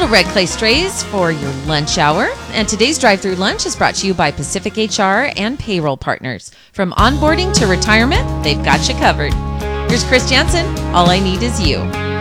little red clay strays for your lunch hour. And today's drive-through lunch is brought to you by Pacific HR and Payroll Partners. From onboarding to retirement, they've got you covered. Here's Chris Jansen. All I Need Is You.